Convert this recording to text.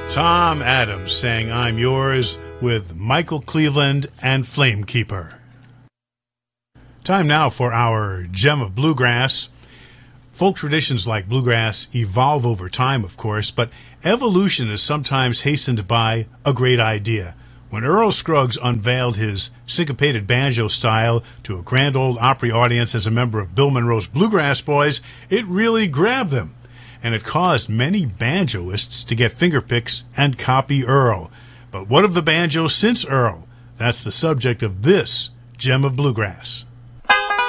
Tom Adams sang I'm Yours with Michael Cleveland and Flamekeeper. Time now for our Gem of Bluegrass. Folk traditions like bluegrass evolve over time, of course, but evolution is sometimes hastened by a great idea. When Earl Scruggs unveiled his syncopated banjo style to a Grand Ole Opry audience as a member of Bill Monroe's Bluegrass Boys, it really grabbed them, and it caused many banjoists to get fingerpicks and copy Earl. But what of the banjo since Earl? That's the subject of this Gem of Bluegrass.